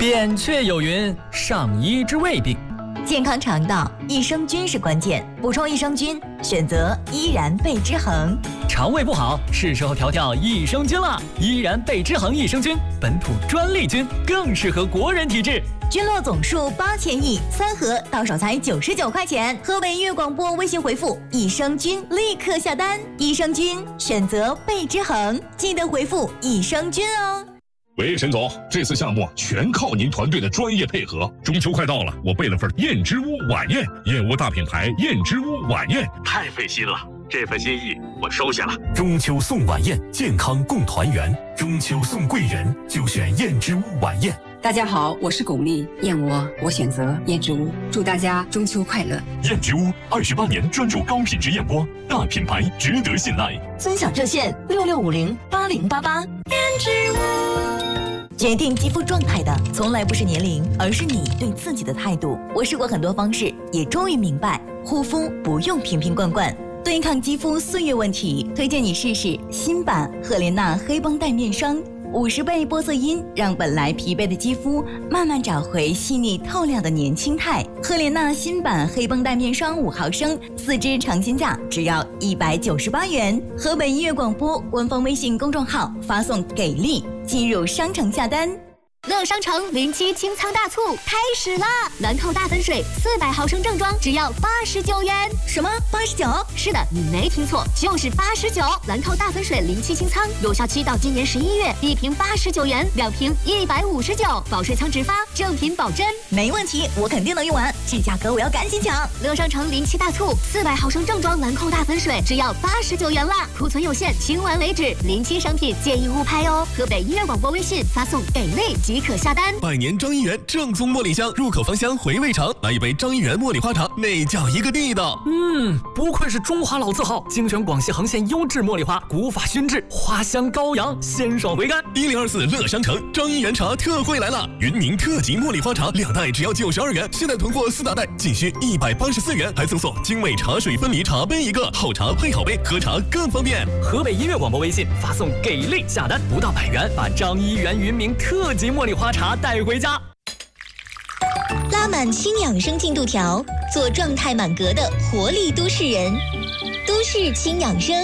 扁鹊有云：上医之未病。 健康肠道，益生菌是关键。补充益生菌，选择依然贝之恒。 肠胃不好，是时候调调益生菌了。依然贝之恒益生菌，本土专利菌，更适合国人体质。 菌落总数8000亿，3盒到手才99块钱。河北音乐广播微信回复“益生菌”立刻下单。益生菌选择贝之恒，记得回复“益生菌”哦。 喂，沈总，这次项目全靠您团队的专业配合。中秋快到了，我备了份燕之屋晚宴，燕窝大品牌燕之屋晚宴，太费心了。这份心意我收下了。 中秋送晚宴，健康共团圆。中秋送贵人，就选燕之屋晚宴。 大家好，我是巩俐，燕窝我选择燕之屋，祝大家中秋快乐。 燕之屋28年专注高品质燕窝，大品牌值得信赖。 分享热线66508088。燕之屋。决定肌肤状态的从来不是年龄，而是你对自己的态度。我试过很多方式，也终于明白，护肤不用瓶瓶罐罐。对抗肌肤岁月问题，推荐你试试新版赫莲娜黑绷带面霜，50倍玻色因，让本来疲惫的肌肤慢慢找回细腻透亮的年轻态。赫莲娜新版黑绷带面霜5毫升，4支尝鲜价只要198元。河北音乐广播官方微信公众号发送“给力”，进入商城下单。 乐商城07清仓大促开始啦！兰蔻大粉水400毫升正装只要89元。 什么89？ 是的，你没听错，就是89。兰蔻大粉水07清仓，有效期到今年11月，1瓶89元，2瓶159，保水仓直发，正品保真。 没问题，我肯定能用完，这价格我要赶紧抢。 乐商城07大促，400毫升正装兰蔻大粉水只要89元啦，库存有限，清完为止。07商品建议勿拍哦。河北音乐广播微信发送“给力”即可下单。 百年张一元正宗茉莉香，入口芳香，回味长。来一杯张一元茉莉花茶，那叫一个地道。 不愧是中华老字号，精选广西横县优质茉莉花，古法熏制，花香高扬，鲜爽回甘。 1024乐商城张一元茶特惠来了，云宁特级茉莉花茶2袋只要92元，现在囤货4大袋仅需184元，还赠送精美茶水分离茶杯1个，好茶配好杯，喝茶更方便。 河北音乐广播微信发送“给力”下单，不到100元，把张一元云明特级茉莉花茶带回家。 拉满轻养生进度条，做状态满格的活力都市人。都市轻养生。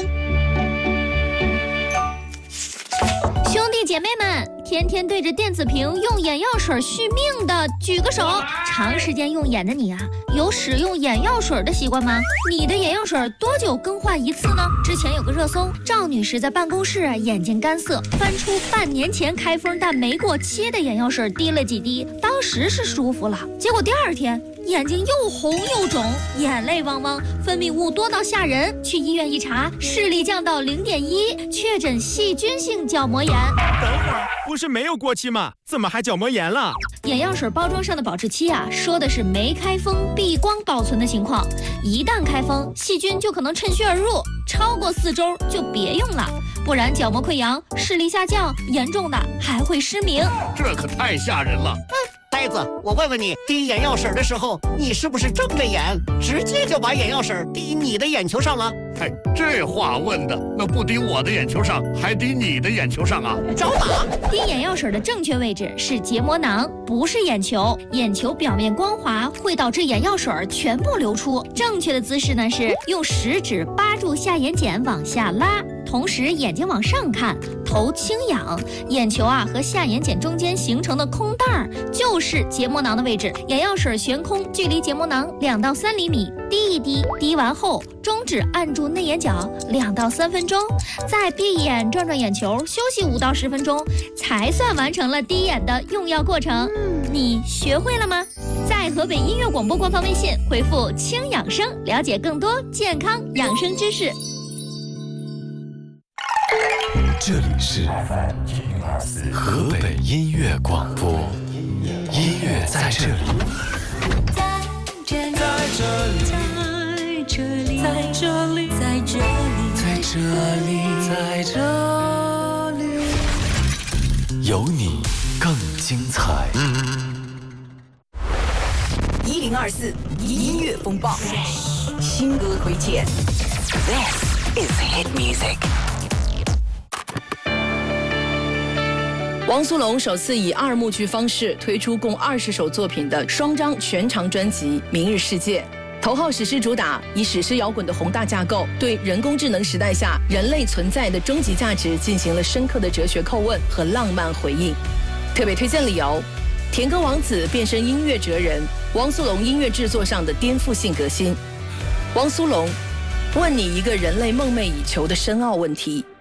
兄弟姐妹们，天天对着电子屏用眼药水续命的举个手。长时间用眼的你啊，有使用眼药水的习惯吗？你的眼药水多久更换一次呢？之前有个热搜，赵女士在办公室眼睛干涩，翻出半年前开封但没过期的眼药水滴了几滴，当时是舒服了，结果第2天眼睛又红又肿，眼泪汪汪，分泌物多到吓人。去医院一查，视力降到0.1，确诊细菌性角膜炎。 等会儿，不是没有过期吗？怎么还角膜炎了？ 眼药水包装上的保质期啊，说的是没开封闭光保存的情况，一旦开封，细菌就可能趁虚而入，超过4周就别用了，不然角膜溃疡、视力下降，严重的还会失明。 这可太吓人了。 呆子，我问问你，滴眼药水的时候，你是不是睁着眼，直接就把眼药水滴你的眼球上了？ 嘿，这话问的，那不滴我的眼球上，还滴你的眼球上啊？ 找打！ 滴眼药水的正确位置是结膜囊，不是眼球。眼球表面光滑，会导致眼药水全部流出。正确的姿势呢是用食指扒住下眼睑往下拉，同时眼睛往上看，头轻仰，眼球啊和下眼睑中间形成的空袋儿就是结膜囊的位置。眼药水悬空，距离结膜囊2到3厘米，滴一滴，滴完后中指按住内眼角2到3分钟，再闭眼转转眼球，休息5到10分钟，才算完成了滴眼的用药过程。你学会了吗？在河北音乐广播官方微信回复“轻养生”，了解更多健康养生知识。 这里是河北音乐广播，音乐在这里， 在这里，在这里，在这里，在这里， 在这里，在这里，有你更精彩。 1024音乐风暴，新歌推荐。This is hit music。 汪苏泷首次以2幕剧方式推出共20首作品的双张全长专辑《明日世界》。头号史诗主打，以史诗摇滚的宏大架构，对人工智能时代下人类存在的终极价值进行了深刻的哲学叩问和浪漫回应。特别推荐理由：甜歌王子变身音乐哲人，汪苏泷音乐制作上的颠覆性革新。汪苏泷问你一个人类梦寐以求的深奥问题：